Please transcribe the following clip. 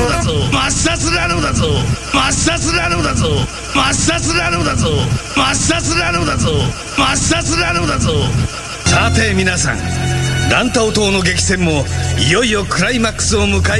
ムだぞ、抹殺ラノだぞ、抹殺ラノだぞ、抹殺ラノだぞ、抹殺ラノだぞ、抹殺ラノだぞ。さて皆さん、ランタオ島の激戦もいよいよクライマックスを迎え